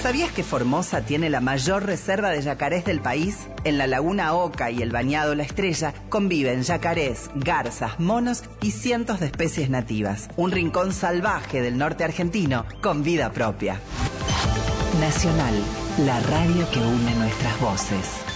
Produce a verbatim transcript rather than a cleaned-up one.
¿Sabías que Formosa tiene la mayor reserva de yacarés del país? En la laguna Oca y el bañado La Estrella conviven yacarés, garzas, monos y cientos de especies nativas. Un rincón salvaje del norte argentino con vida propia. Nacional, la radio que une nuestras voces.